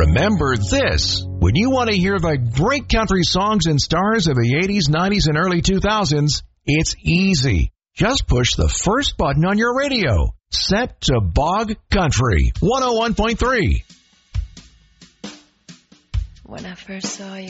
remember this. When you want to hear the great country songs and stars of the 80s, 90s, and early 2000s, it's easy. Just push the first button on your radio. Set to Bog Country 101.3. When I first saw you,